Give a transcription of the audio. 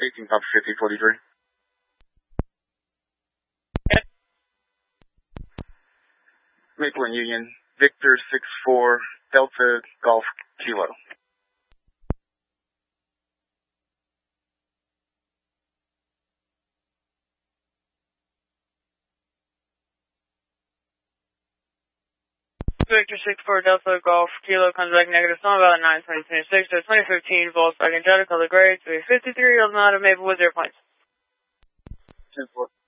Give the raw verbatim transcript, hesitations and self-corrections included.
eighteen Papa fifty forty-three. Maple and Union, Victor six four, Delta Golf Kilo. Victor six four Delta Golf Kilo comes back negative. Song about nine twenty twenty-six to twenty fifteen Volkswagen Jetta color gray three fifty-three of Maple with zero points. ten four.